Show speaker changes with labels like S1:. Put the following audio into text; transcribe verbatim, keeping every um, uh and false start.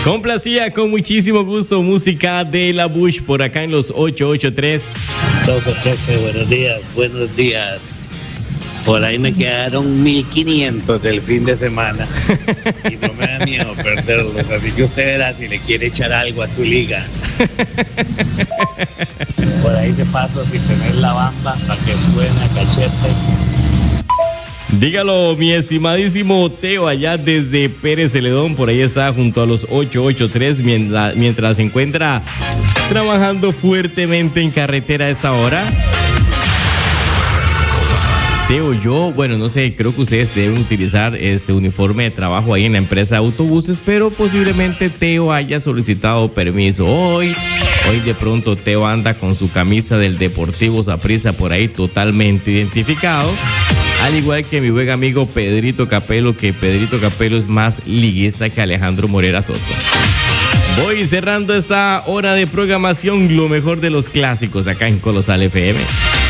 S1: Complacía con muchísimo gusto música de La Bush por acá en los ocho ocho tres.
S2: Loco, jefe, buenos días, buenos días. Por ahí me quedaron mil quinientos del fin de semana y no me da miedo perderlos, así que usted verá si le quiere echar algo a su liga. Por ahí te paso sin tener la bamba para que suene a cachete.
S1: Dígalo, mi estimadísimo Teo, allá desde Pérez Celedón, por ahí está junto a los ocho ocho tres, mientras, mientras se encuentra trabajando fuertemente en carretera a esa hora. Teo, yo, bueno, no sé, creo que ustedes deben utilizar este uniforme de trabajo ahí en la empresa de autobuses, pero posiblemente Teo haya solicitado permiso hoy. Hoy de pronto Teo anda con su camisa del Deportivo Saprissa por ahí totalmente identificado. Al igual que mi buen amigo Pedrito Capello, que Pedrito Capello es más liguista que Alejandro Morera Soto. Voy cerrando esta hora de programación, lo mejor de los clásicos acá en Colosal F M.